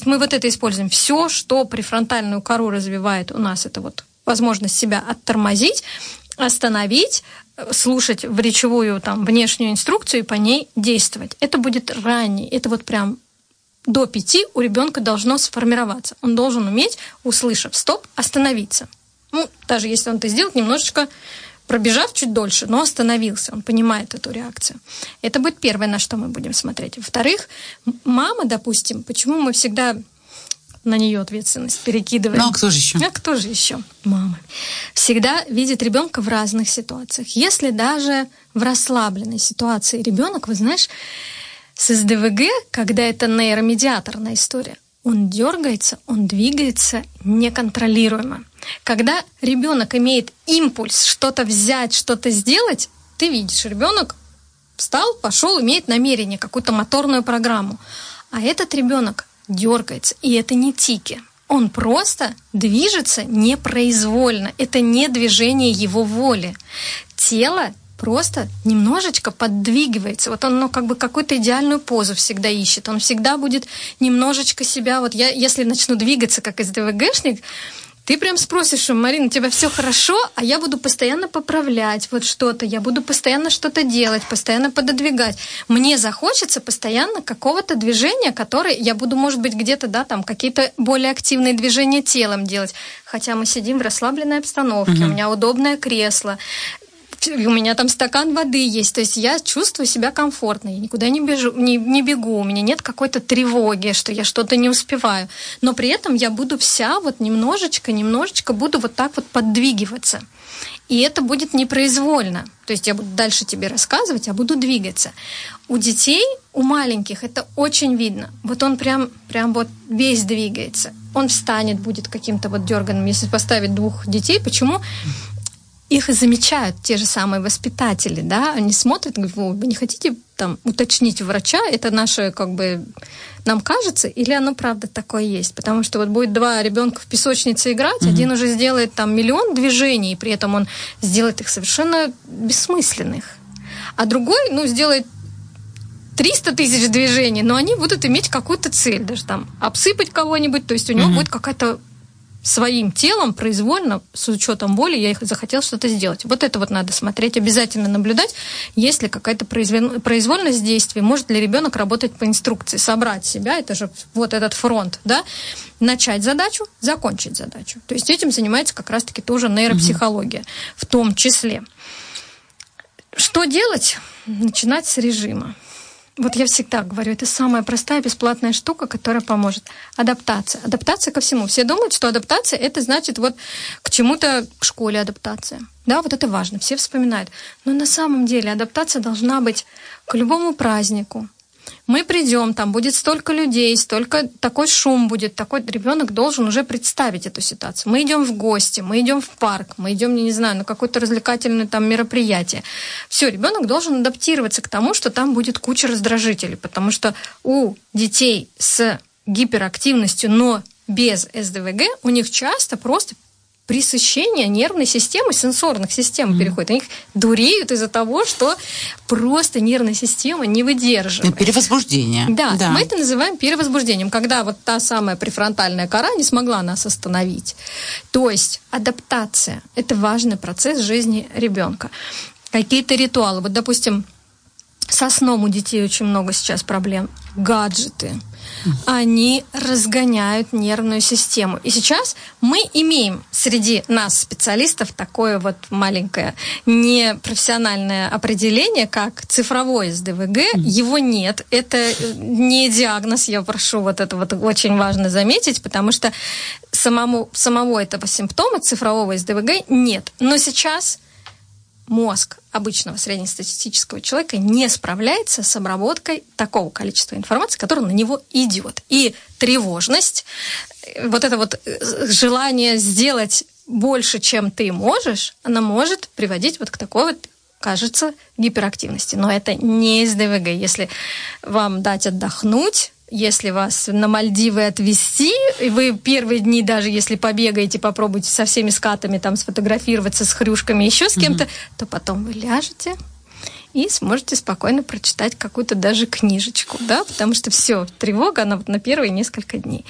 есть мы вот это используем. Все, что префронтальную кору развивает у нас, это вот возможность себя оттормозить, остановить, слушать в речевую там, внешнюю инструкцию и по ней действовать. Это будет ранний, это вот прям до 5 у ребенка должно сформироваться. Он должен уметь, услышав стоп, остановиться. Ну, даже если он это сделает, немножечко пробежав чуть дольше, но остановился, он понимает эту реакцию. Это будет первое, на что мы будем смотреть. Во-вторых, мама, допустим, почему мы всегда на нее ответственность перекидываем? Ну, а кто же еще? А кто же еще? Мама. Всегда видит ребенка в разных ситуациях. Если даже в расслабленной ситуации ребенок, вы знаешь, с СДВГ, когда это нейромедиаторная история, он дергается, он двигается неконтролируемо. Когда ребенок имеет импульс что-то взять, что-то сделать, ты видишь, ребенок встал, пошел, имеет намерение, какую-то моторную программу. А этот ребенок дергается, и это не тики. Он просто движется непроизвольно. Это не движение его воли. Тело просто немножечко поддвигивается. Вот он, как бы какую-то идеальную позу всегда ищет. Он всегда будет немножечко себя... Вот я, если начну двигаться, как СДВГшник, ты прям спросишь, Марина, у тебя все хорошо, а я буду постоянно поправлять вот что-то, я буду постоянно что-то делать, постоянно пододвигать. Мне захочется постоянно какого-то движения, которое я буду, может быть, где-то, да, там, какие-то более активные движения телом делать. Хотя мы сидим в расслабленной обстановке, у меня удобное кресло, у меня там стакан воды есть, то есть я чувствую себя комфортно, я никуда не бегу, у меня нет какой-то тревоги, что я что-то не успеваю, но при этом я буду вся вот немножечко буду вот так вот подвигиваться, и это будет непроизвольно, то есть я буду дальше тебе рассказывать, а буду двигаться. У детей, у маленьких это очень видно, вот он прям вот весь двигается, он встанет, будет каким-то вот дерганым, если поставить 2 детей, почему? Их и замечают те же самые воспитатели, да, они смотрят, говорят, вы не хотите там уточнить у врача, это наше, как бы, нам кажется, или оно правда такое есть? Потому что вот будет 2 ребенка в песочнице играть, один уже сделает там 1 000 000 движений, и при этом он сделает их совершенно бессмысленных, а другой, сделает 300 000 движений, но они будут иметь какую-то цель, даже там обсыпать кого-нибудь, то есть у него будет какая-то своим телом, произвольно, с учетом воли, я захотел что-то сделать. Вот это вот надо смотреть, обязательно наблюдать, есть ли какая-то произвольность действий, может ли ребенок работать по инструкции, собрать себя, это же вот этот фронт, да, начать задачу, закончить задачу. То есть этим занимается как раз-таки тоже нейропсихология, в том числе. Что делать? Начинать с режима. Вот я всегда говорю, это самая простая бесплатная штука, которая поможет. Адаптация. Адаптация ко всему. Все думают, что адаптация это значит вот к чему-то в школе адаптация. Да, вот это важно, все вспоминают. Но на самом деле адаптация должна быть к любому празднику. Мы придем, там будет столько людей, столько такой шум будет, такой ребенок должен уже представить эту ситуацию. Мы идем в гости, мы идем в парк, мы идем, не знаю, на какое-то развлекательное там мероприятие. Все, ребенок должен адаптироваться к тому, что там будет куча раздражителей, потому что у детей с гиперактивностью, но без СДВГ, у них часто просто пресыщение нервной системы, сенсорных систем переходит. Они дуреют из-за того, что просто нервная система не выдерживает. Перевозбуждение. Да, мы это называем перевозбуждением, когда вот та самая префронтальная кора не смогла нас остановить. То есть адаптация – это важный процесс жизни ребенка. Какие-то ритуалы. Вот, допустим, со сном у детей очень много сейчас проблем. Гаджеты. Они разгоняют нервную систему. И сейчас мы имеем среди нас, специалистов, такое вот маленькое непрофессиональное определение, как цифровой СДВГ. Его нет. Это не диагноз, я прошу вот это вот очень важно заметить, потому что самого этого симптома цифрового СДВГ нет. Но сейчас мозг обычного среднестатистического человека не справляется с обработкой такого количества информации, которое на него идет. И тревожность, вот это вот желание сделать больше, чем ты можешь, она может приводить вот к такой вот, кажется, гиперактивности. Но это не СДВГ. Если вам дать отдохнуть, если вас на Мальдивы отвезти, и вы первые дни, даже если побегаете, попробуйте со всеми скатами там сфотографироваться, с хрюшками, еще с кем-то, то потом вы ляжете и сможете спокойно прочитать какую-то даже книжечку, да, потому что все, тревога, она вот на первые несколько дней.